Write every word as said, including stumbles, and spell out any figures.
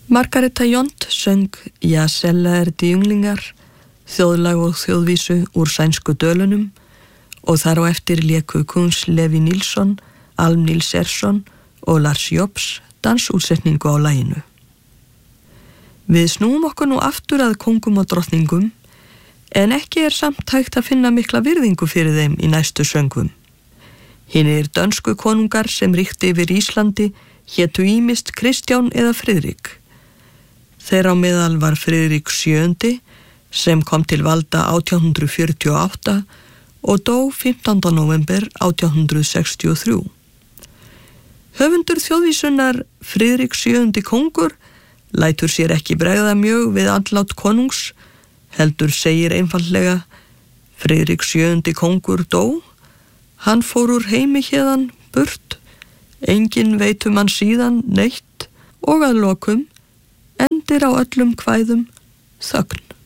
Margareta Jont söng Ja Sella er de ynglingar, þjóðlag og þjóðvísu úr sænsku dölunum og þar á eftir léku Kungs Levi Nilsson, Alm Nils Ersson og Lars Jobs dansútsetningu á laginu. Við snúum okkur nú aftur að kóngum og drottningum en ekki er samt hægt að finna mikla virðingu fyrir þeim í næstu söngvum. Hinir dönsku konungar sem ríkti yfir Íslandi hétu ýmist Kristján eða Friðrik. Þeirra á meðal var Friðrik sjöundi sem kom til valda átján hundrað fjörutíu og átta og dó fimmtánda nóvember átján hundrað sextíu og þrjú. Höfundur þjóðvísunnar Friðrik sjöundi kóngur lætur sér ekki bregða mjög við andlát konungs, heldur segir einfaldlega Friðrik sjöundi kóngur dó, hann fór úr heimi héðan burt, enginn veit um hann síðan neitt og að lokum endir á öllum kvæðum þögn.